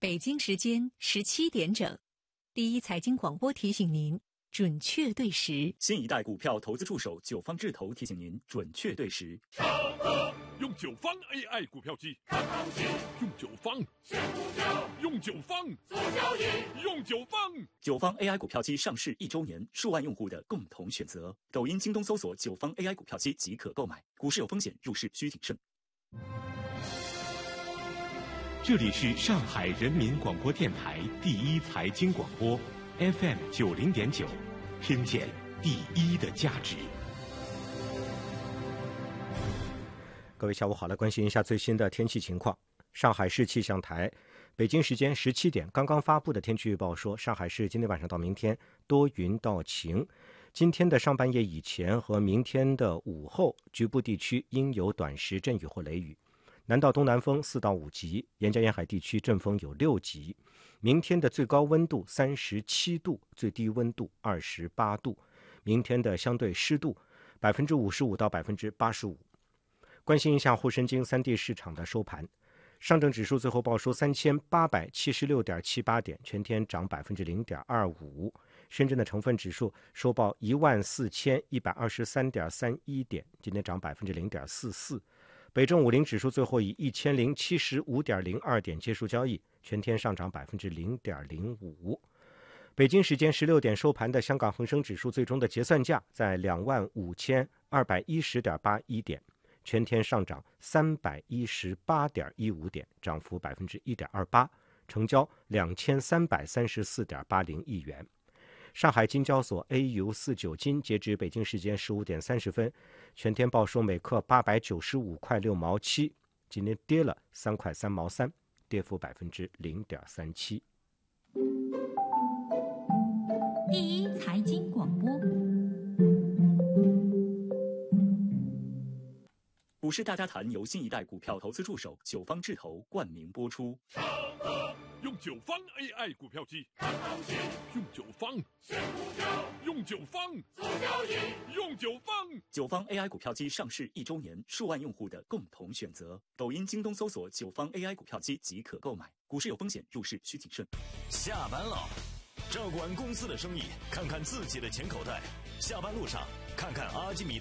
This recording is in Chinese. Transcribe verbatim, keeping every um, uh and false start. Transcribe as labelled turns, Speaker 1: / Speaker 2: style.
Speaker 1: 北京时间十七点整，第一财经广播提醒您准确对时。
Speaker 2: 新一代股票投资助手九方智投提醒您准确对时。
Speaker 3: 用九方 A I 股票机看行情，用九方选股票，用九方做交易，用九方。
Speaker 2: 九方 A I 股票机上市一周年，数万用户的共同选择。抖音、京东搜索九方 A I 股票机即可购买。股市有风险，入市需谨慎。
Speaker 4: 这里是上海人民广播电台第一财经广播 F M 九零点九，听见第一的价值。
Speaker 5: 各位下午好，来关心一下最新的天气情况。上海市气象台北京时间十七点刚刚发布的天气预报说，上海市今天晚上到明天多云到晴，今天的上半夜以前和明天的午后，局部地区应有短时阵雨或雷雨。南到东南风四到五级，沿江沿海地区阵风有六级。明天的最高温度三十七度，最低温度二十八度。明天的相对湿度百分之五十五到百分之八十五。关心一下沪深京三地市场的收盘，上证指数最后报收三千八百七十六点七八点，全天涨百分之零点二五。深圳的成分指数收报一万四千一百二十三点三一点，今天涨百分之零点四四。北证五零指数最后以一千零七十五点零二点结束交易，全天上涨百分之零点零五。北京时间十六点收盘的香港恒生指数最终的结算价在两万五千二百一十点八一点，全天上涨三百一十八点一五点，涨幅百分之一点二八，成交两千三百三十四点八零亿元。上海金交所 A 五四九金截至北京时间十五点三十分，全天报收每克八百九十五块六毛七，今天跌了三块三毛三，跌幅百分之零点三七。
Speaker 1: 第一财经广播，
Speaker 2: 股市大家谈由新一代股票投资助手九方智投冠名播出。
Speaker 3: 用九方 A I 股票机看行情，用九方选股票，用九方做交易，用九方。
Speaker 2: 九方 A I 股票机上市一周年，数万用户的共同选择。抖音、京东搜索九方 A I 股票机即可购买。股市有风险，入市需谨慎。
Speaker 6: 下班了，照管公司的生意，看看自己的钱口袋。下班路上，看看阿基米